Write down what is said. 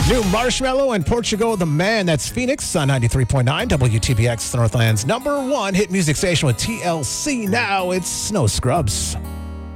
New Marshmallow and Portugal the Man. That's Phoenix on 93.9 WTBX, Northland's #1 hit music station with TLC. Now it's Snow Scrubs.